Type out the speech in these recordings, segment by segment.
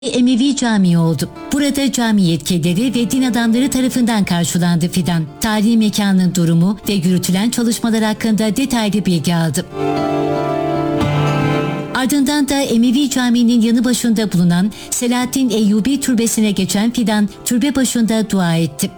Emevi Camii oldu. Burada cami yetkilileri ve din adamları tarafından karşılandı Fidan. Tarihi mekanın durumu ve yürütülen çalışmalar hakkında detaylı bilgi aldı. Ardından da Emevi Camii'nin yanı başında bulunan Selahaddin Eyyubi Türbesi'ne geçen Fidan, türbe başında dua etti.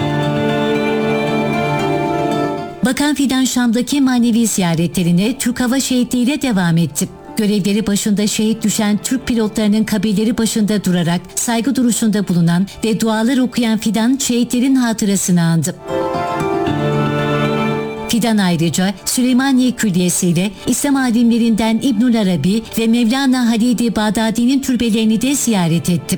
Bakan Fidan, Şam'daki manevi ziyaretlerine Türk Hava Şehitliği ile devam etti. Görevleri başında şehit düşen Türk pilotlarının kabirleri başında durarak saygı duruşunda bulunan ve dualar okuyan Fidan, şehitlerin hatırasını andı. Fidan ayrıca Süleymaniye Külliyesi ile İslam alimlerinden İbnül Arabi ve Mevlana Halid-i Bağdadi'nin türbelerini de ziyaret etti.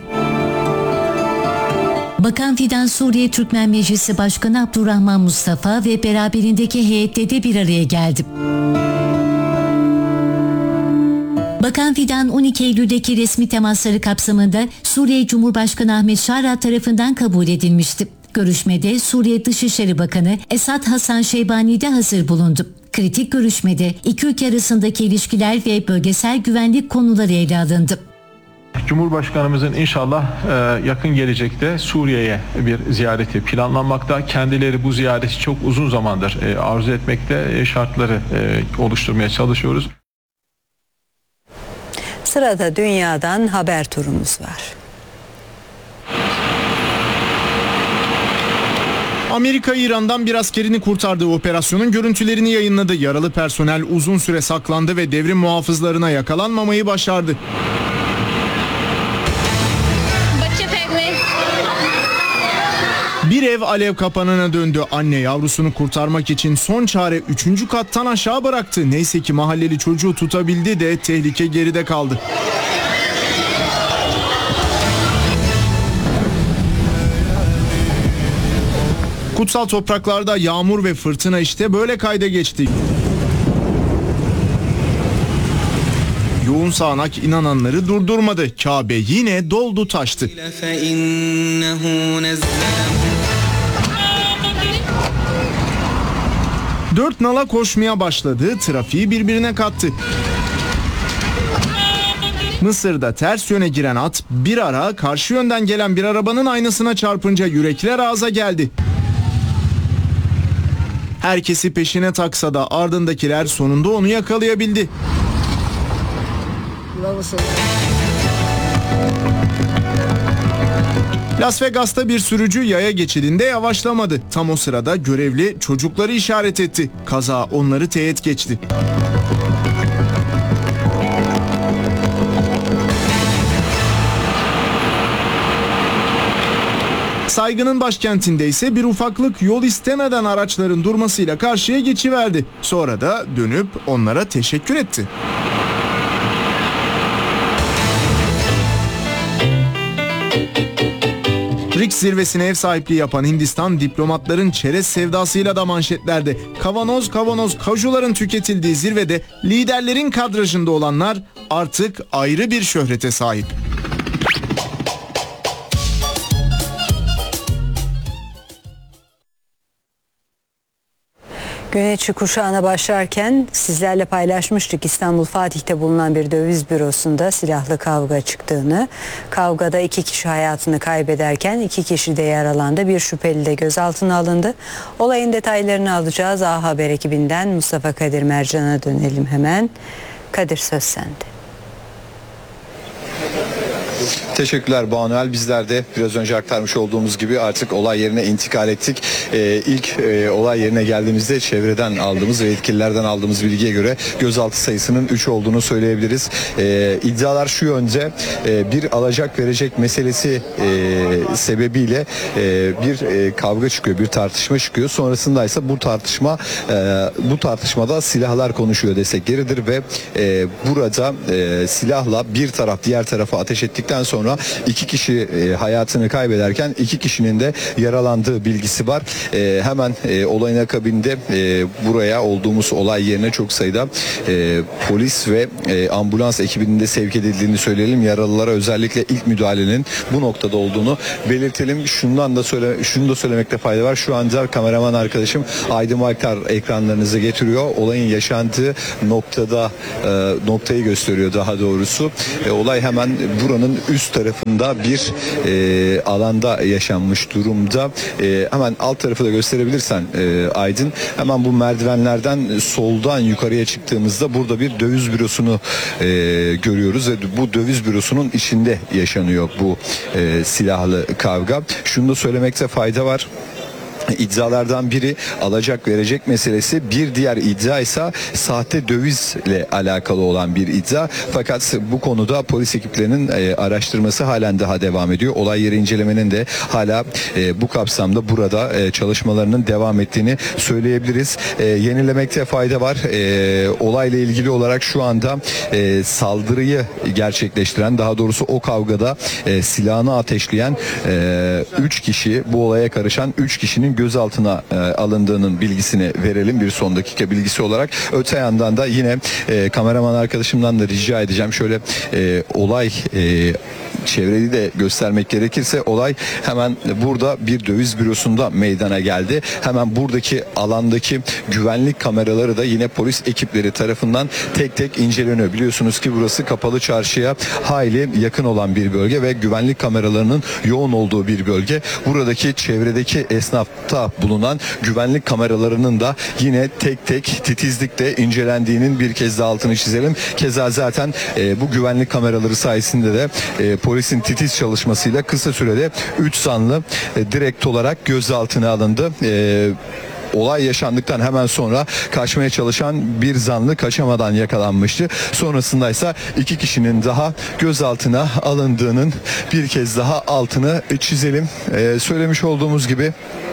Bakan Fidan, Suriye Türkmen Meclisi Başkanı Abdurrahman Mustafa ve beraberindeki heyetle de bir araya geldi. Bakan Fidan, 12 Eylül'deki resmi temasları kapsamında Suriye Cumhurbaşkanı Ahmet Şara tarafından kabul edilmişti. Görüşmede Suriye Dışişleri Bakanı Esad Hasan Şeybani de hazır bulundu. Kritik görüşmede iki ülke arasındaki ilişkiler ve bölgesel güvenlik konuları ele alındı. Cumhurbaşkanımızın inşallah yakın gelecekte Suriye'ye bir ziyareti planlanmakta. Kendileri bu ziyareti çok uzun zamandır arzu etmekte, şartları oluşturmaya çalışıyoruz. Sırada dünyadan haber turumuz var. Amerika, İran'dan bir askerini kurtardığı operasyonun görüntülerini yayınladı. Yaralı personel uzun süre saklandı ve devrim muhafızlarına yakalanmamayı başardı. Bir ev alev kapanına döndü. Anne yavrusunu kurtarmak için son çare 3. kattan aşağı bıraktı. Neyse ki mahalleli çocuğu tutabildi de tehlike geride kaldı. Kutsal topraklarda yağmur ve fırtına işte böyle kayda geçti. Yoğun sağanak inananları durdurmadı. Kabe yine doldu taştı. Dört nala koşmaya başladı, trafiği birbirine kattı. Mısır'da ters yöne giren at bir ara karşı yönden gelen bir arabanın aynasına çarpınca yürekler ağza geldi. Herkesi peşine taksa da ardındakiler sonunda onu yakalayabildi. Las Vegas'ta bir sürücü yaya geçidinde yavaşlamadı. Tam o sırada görevli çocukları işaret etti. Kaza onları teğet geçti. Saygının başkentinde ise bir ufaklık yol istemeden araçların durmasıyla karşıya geçiverdi. Sonra da dönüp onlara teşekkür etti. BRICS zirvesine ev sahipliği yapan Hindistan, diplomatların çerez sevdasıyla da manşetlerde. Kavanoz kavanoz kajuların tüketildiği zirvede liderlerin kadrajında olanlar artık ayrı bir şöhrete sahip. Gün kuşağına başlarken sizlerle paylaşmıştık, İstanbul Fatih'te bulunan bir döviz bürosunda silahlı kavga çıktığını. Kavgada 2 kişi hayatını kaybederken 2 kişi de yaralandı. Bir şüpheli de gözaltına alındı. Olayın detaylarını alacağız. A Haber ekibinden Mustafa Kadir Mercan'a dönelim hemen. Kadir, söz sende. Teşekkürler Banuel. Bizler de biraz önce aktarmış olduğumuz gibi artık olay yerine intikal ettik. İlk olay yerine geldiğimizde çevreden aldığımız ve yetkililerden aldığımız bilgiye göre gözaltı sayısının 3 olduğunu söyleyebiliriz. İddialar şu yönde: bir alacak verecek meselesi sebebiyle bir kavga çıkıyor, bir tartışma çıkıyor. Sonrasında ise bu tartışmada silahlar konuşuyor desek yeridir ve burada silahla bir taraf diğer tarafa ateş ettikten sonra 2 kişi hayatını kaybederken 2 kişinin de yaralandığı bilgisi var. Hemen olayın akabinde buraya olduğumuz olay yerine çok sayıda polis ve ambulans ekibinin de sevk edildiğini söyleyelim. Yaralılara özellikle ilk müdahalenin bu noktada olduğunu belirtelim. Şunu da söylemekte fayda var. Şu anda kameraman arkadaşım Aydın Baykar ekranlarınıza getiriyor. Olayın yaşandığı noktayı gösteriyor daha doğrusu. Olay hemen buranın üst tarafında bir alanda yaşanmış durumda. Hemen alt tarafı da gösterebilirsen Aydın. Hemen bu merdivenlerden soldan yukarıya çıktığımızda burada bir döviz bürosunu görüyoruz ve bu döviz bürosunun içinde yaşanıyor bu silahlı kavga. Şunu da söylemekte fayda var. İddialardan biri alacak verecek meselesi, bir diğer iddia ise sahte dövizle alakalı olan bir iddia. Fakat bu konuda polis ekiplerinin araştırması halen daha devam ediyor. Olay yeri incelemenin de hala bu kapsamda burada çalışmalarının devam ettiğini söyleyebiliriz. Yenilemekte fayda var. Olayla ilgili olarak şu anda saldırıyı gerçekleştiren, daha doğrusu o kavgada silahını ateşleyen 3 kişi, bu olaya karışan 3 kişinin gözaltına alındığının bilgisini verelim bir son dakika bilgisi olarak. Öte yandan da yine kameraman arkadaşımdan da rica edeceğim. Şöyle olay çevreyi de göstermek gerekirse, olay hemen burada bir döviz bürosunda meydana geldi. Hemen buradaki alandaki güvenlik kameraları da yine polis ekipleri tarafından tek tek inceleniyor. Biliyorsunuz ki burası kapalı çarşıya hayli yakın olan bir bölge ve güvenlik kameralarının yoğun olduğu bir bölge. Buradaki çevredeki esnafta bulunan güvenlik kameralarının da yine tek tek titizlikle incelendiğinin bir kez daha altını çizelim. Keza zaten bu güvenlik kameraları sayesinde de polisin titiz çalışmasıyla kısa sürede 3 zanlı direkt olarak gözaltına alındı. Olay yaşandıktan hemen sonra kaçmaya çalışan bir zanlı kaçamadan yakalanmıştı. Sonrasında ise 2 kişinin daha gözaltına alındığının bir kez daha altını çizelim. Söylemiş olduğumuz gibi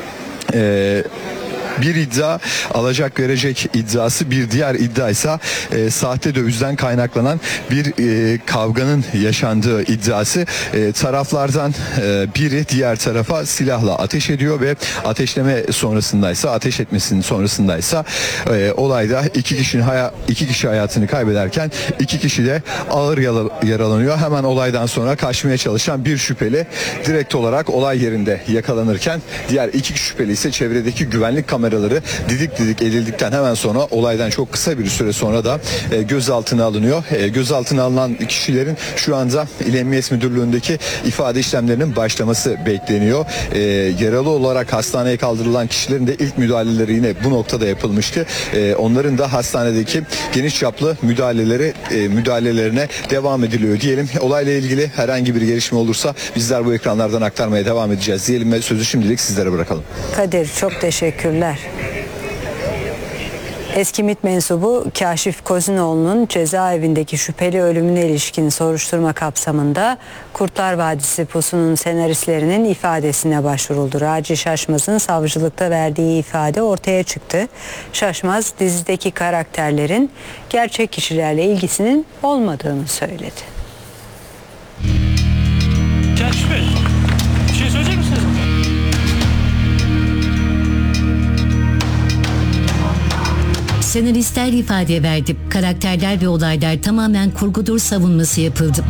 bir iddia alacak verecek iddiası, bir diğer iddia ise sahte dövizden kaynaklanan bir kavganın yaşandığı iddiası. Taraflardan biri diğer tarafa silahla ateş ediyor ve ateş etmesinin sonrasındaysa olayda 2 kişi hayatını kaybederken 2 kişi de ağır yaralanıyor. Hemen olaydan sonra kaçmaya çalışan bir şüpheli direkt olarak olay yerinde yakalanırken diğer 2 şüpheli ise çevredeki güvenlik kameraları didik edildikten hemen sonra olaydan çok kısa bir süre sonra da gözaltına alınıyor. Gözaltına alınan kişilerin şu anda İl Emniyet Müdürlüğü'ndeki ifade işlemlerinin başlaması bekleniyor. Yaralı olarak hastaneye kaldırılan kişilerin de ilk müdahaleleri yine bu noktada yapılmıştı. Onların da hastanedeki geniş çaplı müdahalelerine devam ediliyor diyelim. Olayla ilgili herhangi bir gelişme olursa bizler bu ekranlardan aktarmaya devam edeceğiz diyelim ve sözü şimdilik sizlere bırakalım. Kadir, çok teşekkürler. Eski MİT mensubu Kaşif Kozinoğlu'nun cezaevindeki şüpheli ölümüne ilişkin soruşturma kapsamında Kurtlar Vadisi Pusu'nun senaristlerinin ifadesine başvuruldu. Raci Şaşmaz'ın savcılıkta verdiği ifade ortaya çıktı. Şaşmaz dizideki karakterlerin gerçek kişilerle ilgisinin olmadığını söyledi. Kaşif Bey, bir şey söyleyecek misiniz? Senaristler ifade verdi. Karakterler ve olaylar tamamen kurgudur savunması yapıldı.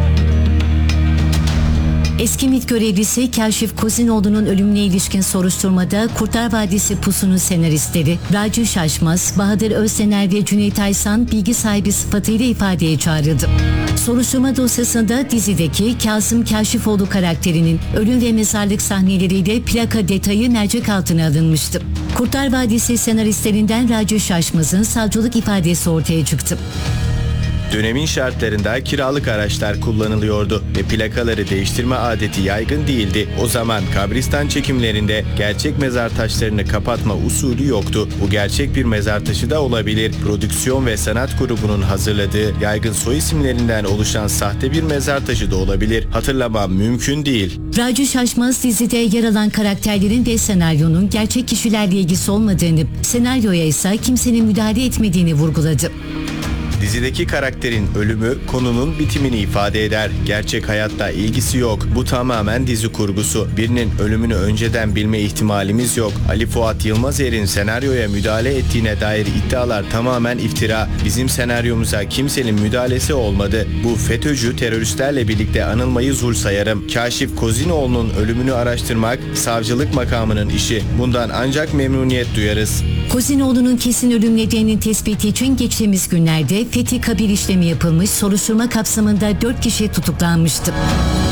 Eski MİT görevlisi Kaşif Kozinoğlu'nun ölümüne ilişkin soruşturmada Kurtlar Vadisi Pusu'nun senaristleri Raci Şaşmaz, Bahadır Özsener ve Cüneyt Aysan bilgi sahibi sıfatıyla ifadeye çağrıldı. Soruşturma dosyasında dizideki Kasım Kaşifoğlu karakterinin ölüm ve mezarlık sahneleriyle plaka detayı mercek altına alınmıştı. Kurtlar Vadisi senaristlerinden Raci Şaşmaz'ın savcılık ifadesi ortaya çıktı. Dönemin şartlarında kiralık araçlar kullanılıyordu ve plakaları değiştirme adeti yaygın değildi. O zaman kabristan çekimlerinde gerçek mezar taşlarını kapatma usulü yoktu. Bu gerçek bir mezar taşı da olabilir. Prodüksiyon ve sanat grubunun hazırladığı yaygın soy isimlerinden oluşan sahte bir mezar taşı da olabilir. Hatırlamam mümkün değil. Raci Şaşmaz dizide yer alan karakterlerin ve senaryonun gerçek kişilerle ilgisi olmadığını, senaryoya ise kimsenin müdahale etmediğini vurguladı. Dizideki karakterin ölümü konunun bitimini ifade eder. Gerçek hayatta ilgisi yok. Bu tamamen dizi kurgusu. Birinin ölümünü önceden bilme ihtimalimiz yok. Ali Fuat Yılmazer'in senaryoya müdahale ettiğine dair iddialar tamamen iftira. Bizim senaryomuza kimsenin müdahalesi olmadı. Bu FETÖ'cü teröristlerle birlikte anılmayı zul sayarım. Kaşif Kozinoğlu'nun ölümünü araştırmak savcılık makamının işi. Bundan ancak memnuniyet duyarız. Kozinoğlu'nun kesin ölüm nedeninin tespiti için geçtiğimiz günlerde fethi kabir işlemi yapılmış, soruşturma kapsamında 4 kişi tutuklanmıştı.